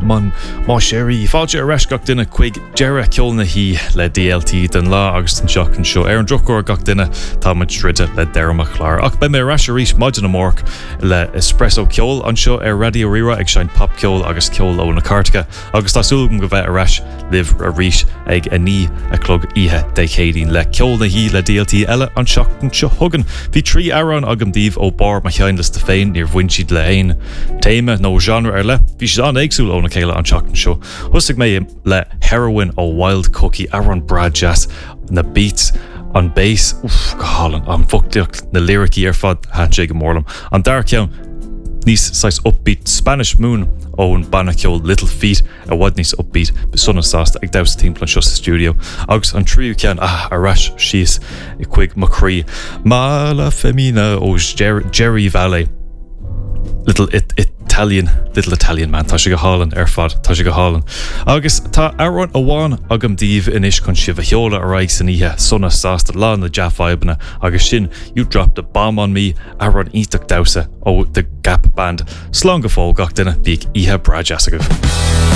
man má séí fáilte a reis gach duine chuig deire ceolna hí le DLT den lá agus an seach an seo ar an drochóir gach duine táid stride le deirmach chláir ach be mé reis a rís maidin na mórc le espresso ceol an seo ar Radio Rira ag sein pop ceol agus ceol ó na cartacha agus tásúlagum go bheith a reis liv a rís ag a ní a clog ihe de chédín le ceol na hí le DLT eile an seach an seo thugan hí trí aran agam díomh ó bar ma cheanlas de féin níor bhain siad le aon téime nó genre ar le bhí siad an éagsúil óna chéile an seach an seo thusig mé le heroin ó Wild Cookie Aaron Brad Jazz na beats an bass go hálan an fugteocht na lyricí ar fad handshake mórlam an dar ceann níos sais upbeat Spanish Moon ón banna ceol Little Feet a bhd níos upbeat be sunna sásta ag daus timpplan seo sa studio agus an tríú ceann a rais síos I chuig macrí Mala Femina ó Jerry Valley Little Italian man tá si go hálan ar fad tá si go hálan agus tá Aaron amháin agam díomh inis chun si bheitheola a raig san ihe sunna sásta lá na Jaff Ibana agus sin You Dropped a Bomb on Me Aaron ítach dausa ó The Gap Band slán go fáil gach duine bíag ihe Brad Jazz agah